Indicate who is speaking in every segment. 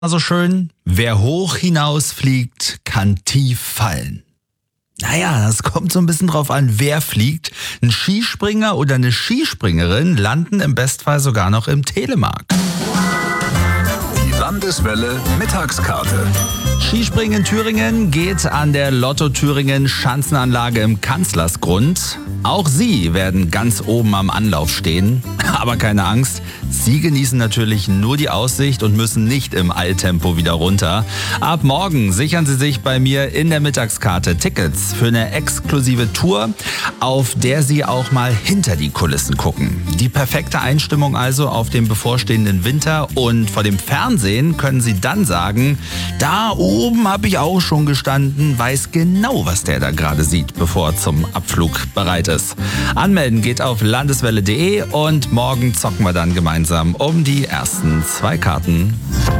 Speaker 1: Also schön, wer hoch hinausfliegt, kann tief fallen. Naja, das kommt so ein bisschen drauf an, wer fliegt. Ein Skispringer oder eine Skispringerin landen im Bestfall sogar noch im Telemark.
Speaker 2: Die Landeswelle Mittagskarte.
Speaker 1: Skispringen in Thüringen geht an der Lotto Thüringen Schanzenanlage im Kanzlersgrund. Auch Sie werden ganz oben am Anlauf stehen. Aber keine Angst, Sie genießen natürlich nur die Aussicht und müssen nicht im Eiltempo wieder runter. Ab morgen sichern Sie sich bei mir in der Mittagskarte Tickets für eine exklusive Tour, auf der Sie auch mal hinter die Kulissen gucken. Die perfekte Einstimmung also auf den bevorstehenden Winter, und vor dem Fernsehen können Sie dann sagen, da oben habe ich auch schon gestanden, weiß genau, was der da gerade sieht, bevor er zum Abflug bereit ist. Anmelden geht auf landeswelle.de und morgen zocken wir dann gemeinsam um die ersten 2 Karten.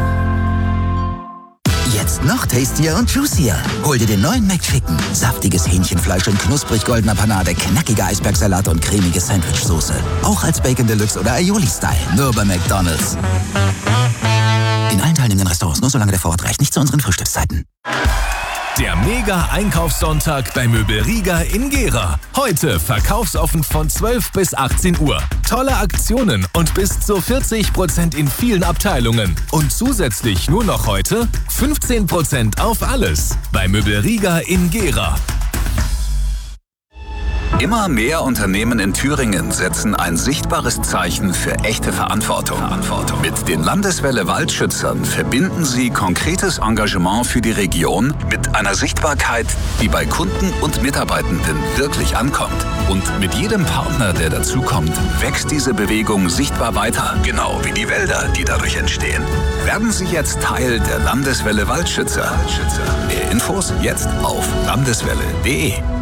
Speaker 3: Jetzt noch tastier und juicier. Hol dir den neuen McChicken. Saftiges Hähnchenfleisch in knusprig goldener Panade, knackiger Eisbergsalat und cremige Sandwichsoße. Auch als Bacon Deluxe oder Aioli-Style. Nur bei McDonald's. In allen teilnehmenden Restaurants, nur solange der Vorrat reicht. Nicht zu unseren Frühstückszeiten.
Speaker 2: Der Mega-Einkaufssonntag bei Möbel Rieger in Gera. Heute verkaufsoffen von 12 bis 18 Uhr. Tolle Aktionen und bis zu 40% in vielen Abteilungen. Und zusätzlich nur noch heute 15% auf alles. Bei Möbel Rieger in Gera. Immer mehr Unternehmen in Thüringen setzen ein sichtbares Zeichen für echte Verantwortung. Mit den Landeswelle Waldschützern verbinden sie konkretes Engagement für die Region mit einer Sichtbarkeit, die bei Kunden und Mitarbeitenden wirklich ankommt. Und mit jedem Partner, der dazukommt, wächst diese Bewegung sichtbar weiter, genau wie die Wälder, die dadurch entstehen. Werden Sie jetzt Teil der Landeswelle Waldschützer. Mehr Infos jetzt auf landeswelle.de.